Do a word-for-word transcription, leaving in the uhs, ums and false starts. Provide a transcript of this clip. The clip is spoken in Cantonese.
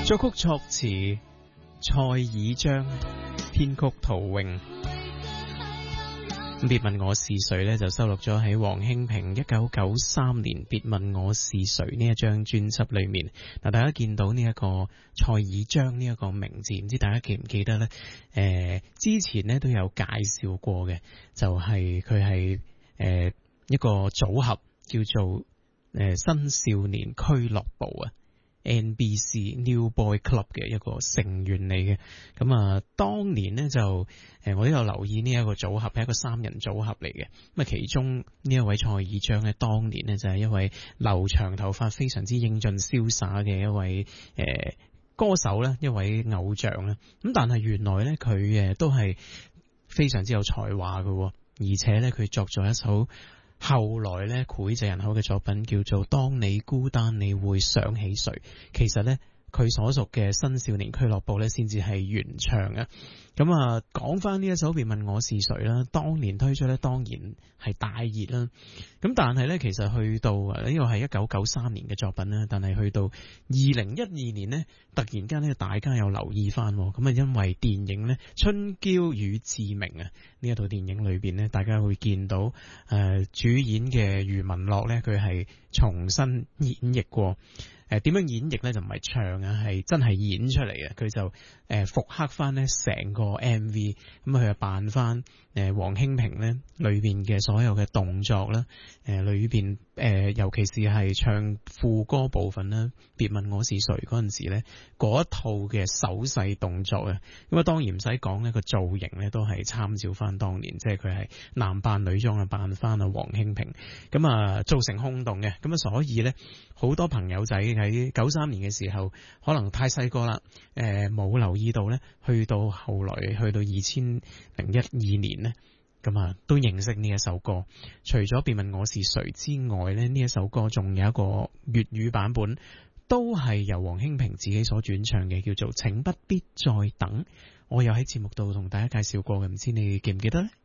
作曲作詞蔡爾章，編曲陶詠。別問我是誰呢，就收錄咗喺黃興平一九九三年別問我是誰呢一張專輯裏面。嗱，大家見到呢一個蔡爾章呢一個名字，唔知大家記唔記得呢？誒、呃，之前呢都有介紹過嘅，就係佢係誒一個組合叫做誒、呃、新少年俱樂部啊。N B C New Boy Club 嘅一個成員嚟嘅，咁啊，當年呢，就誒，我都有留意呢一個組合係一個三人組合嚟嘅，咁啊，其中呢一位蔡爾章呢，當年呢就係一位留長頭髮、非常之英俊瀟灑嘅一位誒、呃、歌手啦，一位偶像啦，咁但係原來呢，佢誒都係非常之有才華嘅，而且呢，佢作咗一首後來咧膾炙人口嘅作品叫做《當你孤單你會想起誰》，其實咧佢所屬嘅新少年俱樂部咧先至係原唱啊。咁啊，講翻呢一首別問我是誰啦，當年推出咧當然係大熱啦。咁但係咧其實去到啊呢個係一九九三年嘅作品啦，但係去到二零一二年呢，突然間咧大家又留意翻，咁啊因為電影咧《春嬌與志明》啊呢一套電影裏邊咧，大家會見到誒、呃、主演嘅余文樂咧，佢係重新演繹過。誒，點樣演繹咧？就唔係唱啊，係真係演出嚟嘅。佢就誒復刻翻咧成個 M V，咁佢就扮翻誒黃興平咧裏邊嘅所有嘅動作啦，誒裏邊誒尤其是係唱副歌部分啦，別問我是誰嗰陣時咧，嗰一套嘅手勢動作啊，咁啊當然唔使講咧，個造型咧都係參照翻當年，即係佢係男扮女裝啊，扮翻啊黃興平，咁啊造成轟動嘅，咁啊所以咧好多朋友仔喺九三年嘅時候，可能太細個啦，誒、呃、冇留意到咧，去到後來去到二千零一二年咧，咁啊都認識呢一首歌。除咗別問我是誰之外咧，呢一首歌仲有一個粵語版本，都係由黃興平自己所轉唱嘅，叫做請不必再等。我有喺節目度同大家介紹過嘅，唔知你記唔記得咧？